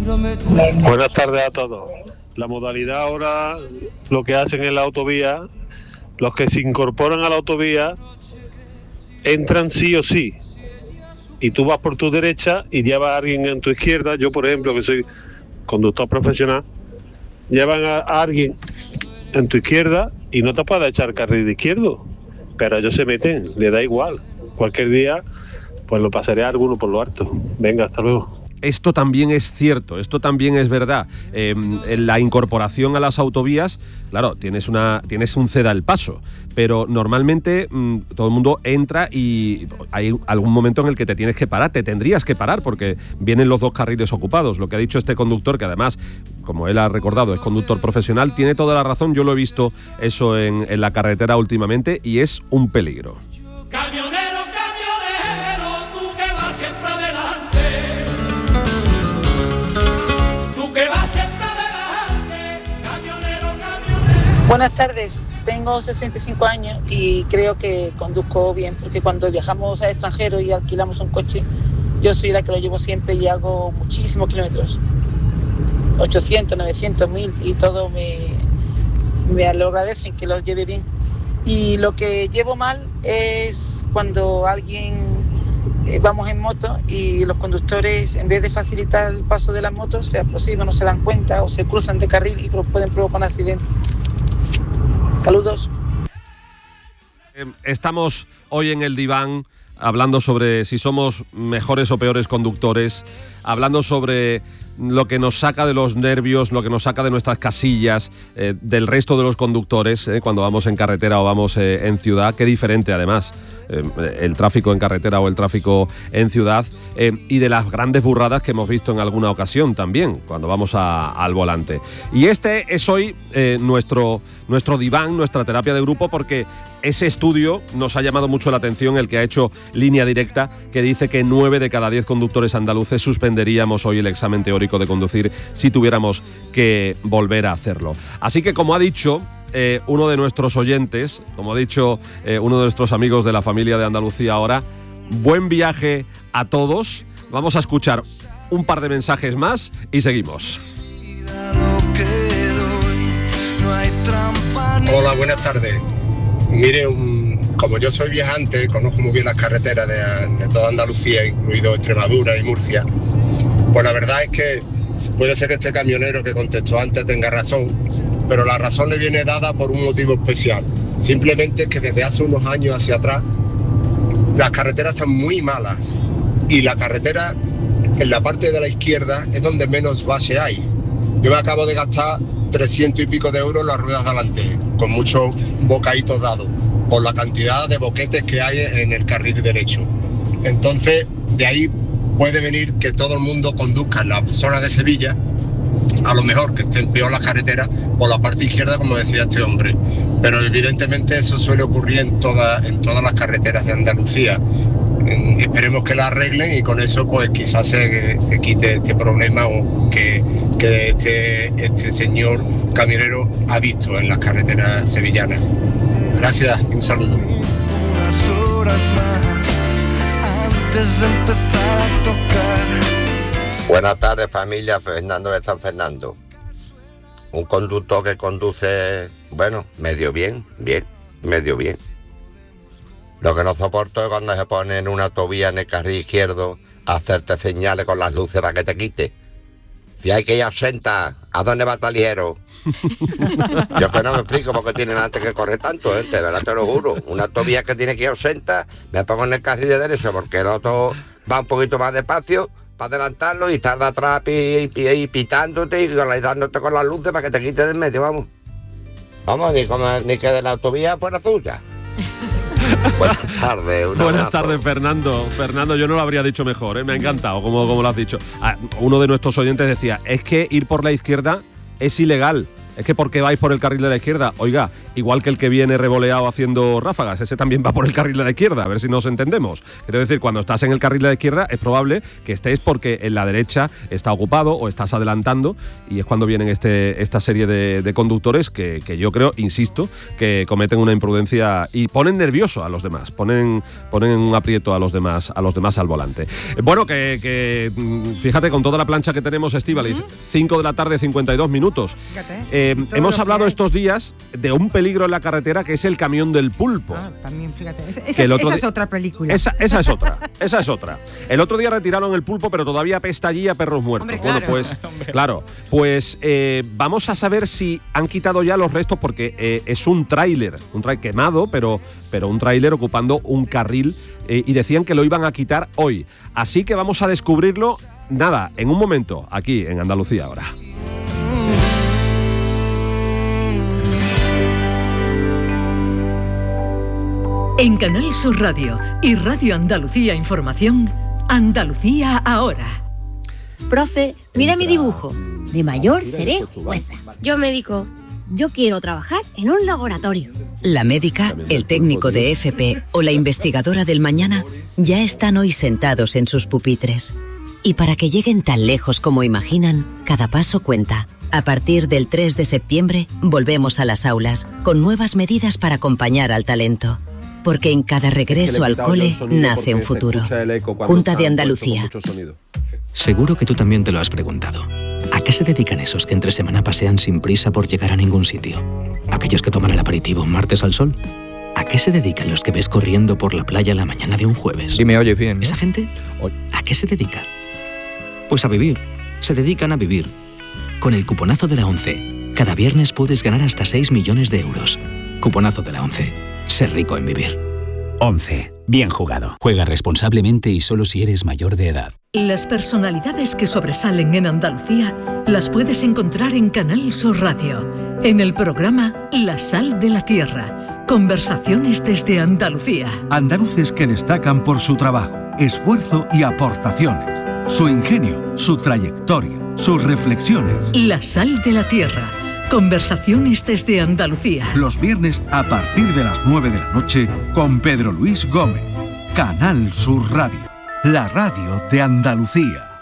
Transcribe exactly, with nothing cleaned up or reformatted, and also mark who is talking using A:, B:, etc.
A: Buenas tardes a todos. La modalidad ahora, lo que hacen en la autovía, los que se incorporan a la autovía entran sí o sí. Y tú vas por tu derecha y llevas a alguien en tu izquierda. Yo, por ejemplo, que soy conductor profesional, llevan a, a alguien en tu izquierda y no te puedes echar carril de izquierdo. Pero ellos se meten, le da igual. Cualquier día, pues lo pasaré a alguno por lo alto. Venga, hasta luego.
B: Esto también es cierto, esto también es verdad. Eh, en la incorporación a las autovías, claro, tienes una tienes un ceda el paso, pero normalmente mmm, todo el mundo entra y hay algún momento en el que te tienes que parar, te tendrías que parar porque vienen los dos carriles ocupados. Lo que ha dicho este conductor, que además, como él ha recordado, es conductor profesional, tiene toda la razón. Yo lo he visto eso en, en la carretera últimamente y es un peligro.
C: Camionero.
D: Buenas tardes, tengo sesenta y cinco años y creo que conduzco bien porque cuando viajamos al extranjero y alquilamos un coche, yo soy la que lo llevo siempre y hago muchísimos kilómetros, ochocientos, novecientos, mil y todo me, me lo agradecen que lo lleve bien. Y lo que llevo mal es cuando alguien, eh, vamos en moto y los conductores en vez de facilitar el paso de las motos se aproximan, no se dan cuenta o se cruzan de carril y pueden provocar un accidente. Saludos.
B: Estamos hoy en el diván hablando sobre si somos mejores o peores conductores, hablando sobre lo que nos saca de los nervios, lo que nos saca de nuestras casillas, eh, del resto de los conductores, eh, cuando vamos en carretera o vamos eh, en ciudad. Qué diferente además eh, el tráfico en carretera o el tráfico en ciudad, eh, y de las grandes burradas que hemos visto en alguna ocasión también cuando vamos a, al volante. Y este es hoy eh, nuestro, nuestro diván, nuestra terapia de grupo, porque ese estudio nos ha llamado mucho la atención, el que ha hecho Línea Directa, que dice que nueve de cada diez conductores andaluces suspenderíamos hoy el examen teórico de conducir si tuviéramos que volver a hacerlo. Así que, como ha dicho eh, uno de nuestros oyentes, como ha dicho eh, uno de nuestros amigos de la familia de Andalucía ahora, buen viaje a todos. Vamos a escuchar un par de mensajes más y seguimos.
E: Hola, buenas tardes. Mire, um, como yo soy viajante, conozco muy bien las carreteras de, de toda Andalucía, incluido Extremadura y Murcia, pues la verdad es que puede ser que este camionero que contestó antes tenga razón, pero la razón le viene dada por un motivo especial. Simplemente es que desde hace unos años hacia atrás las carreteras están muy malas y la carretera en la parte de la izquierda es donde menos base hay. Yo me acabo de gastar trescientos y pico de euros en las ruedas de delante, con muchos bocaditos dados, por la cantidad de boquetes que hay en el carril derecho. Entonces, de ahí puede venir que todo el mundo conduzca en la zona de Sevilla, a lo mejor que estén peor las carreteras por la parte izquierda, como decía este hombre. Pero evidentemente eso suele ocurrir en, toda, en todas las carreteras de Andalucía. Eh, esperemos que la arreglen y con eso pues quizás se, se quite este problema o que, que este, este señor camionero ha visto en las carreteras sevillanas. Gracias, un saludo. Unas horas más antes de empezar a tocar.
F: Buenas tardes, familia. Fernando de San Fernando. Un conductor que conduce, bueno, medio bien, bien, medio bien. Lo que no soporto es cuando se pone en una autovía en el carril izquierdo a hacerte señales con las luces para que te quite. Si hay que ir a ochenta, ¿a dónde va tan ligero? Yo que no me explico por qué tienen antes que correr tanto, ¿eh? De verdad te lo juro. Una autovía que tiene que ir a ochenta, me pongo en el carril de derecho porque el otro va un poquito más despacio para adelantarlo y estar de atrás y, y, y pitándote y dándote con las luces para que te quiten del medio, vamos. Vamos, ni, como, ni que de la autovía fuera suya. Buenas tardes.
B: Buenas abrazo. tardes, Fernando. Fernando, yo no lo habría dicho mejor, ¿eh? Me ha encantado como, como lo has dicho. Ah, uno de nuestros oyentes decía, es que ir por la izquierda es ilegal. Es que porque vais por el carril de la izquierda, oiga, igual que el que viene revoleado haciendo ráfagas, ese también va por el carril de la izquierda, a ver si nos entendemos. Quiero decir, cuando estás en el carril de la izquierda es probable que estés porque en la derecha está ocupado o estás adelantando, y es cuando vienen este, esta serie de, de conductores que, que yo creo, insisto, que cometen una imprudencia y ponen nervioso a los demás, ponen, ponen en un aprieto a los demás, a los demás al volante. Bueno, que, que fíjate, con toda la plancha que tenemos, Estíbaliz, cinco de la tarde, cincuenta y dos minutos. Fíjate, eh, hemos hablado estos días de un peligro en la carretera que es el camión del pulpo.
C: Ah, también, fíjate. Esa, esa, esa es otra película.
B: Esa, esa es otra, esa es otra. El otro día retiraron el pulpo, pero todavía apesta allí a perros muertos. Hombre, claro. Bueno, pues, claro, pues eh, vamos a saber si han quitado ya los restos, porque eh, es un tráiler, un tráiler quemado, pero, pero un tráiler ocupando un carril, eh, y decían que lo iban a quitar hoy. Así que vamos a descubrirlo, nada, en un momento, aquí en Andalucía ahora.
G: En Canal Sur Radio y Radio Andalucía Información, Andalucía ahora.
H: Profe, mira mi dibujo. De mayor seré jueza. Yo médico. Yo quiero trabajar en un laboratorio.
I: La médica, el técnico de F P o la investigadora del mañana ya están hoy sentados en sus pupitres. Y para que lleguen tan lejos como imaginan, cada paso cuenta. A partir del tres de septiembre, volvemos a las aulas con nuevas medidas para acompañar al talento. Porque en cada regreso al cole nace un futuro. Junta de Andalucía.
J: Seguro que tú también te lo has preguntado. ¿A qué se dedican esos que entre semana pasean sin prisa por llegar a ningún sitio? ¿Aquellos que toman el aperitivo un martes al sol? ¿A qué se dedican los que ves corriendo por la playa la mañana de un jueves?
K: Y me oyes bien, ¿no?
J: ¿Esa gente? ¿A qué se dedica? Pues a vivir. Se dedican a vivir. Con el cuponazo de la ONCE, cada viernes puedes ganar hasta seis millones de euros. Cuponazo de la ONCE. Ser rico en vivir.
L: once. Bien jugado. Juega responsablemente y solo si eres mayor de edad.
G: Las personalidades que sobresalen en Andalucía las puedes encontrar en Canal Sur Radio, en el programa La Sal de la Tierra. Conversaciones desde Andalucía.
M: Andaluces que destacan por su trabajo, esfuerzo y aportaciones. Su ingenio, su trayectoria, sus reflexiones.
G: La Sal de la Tierra. Conversaciones desde Andalucía.
M: Los viernes a partir de las nueve de la noche con Pedro Luis Gómez. Canal Sur Radio, la radio de Andalucía.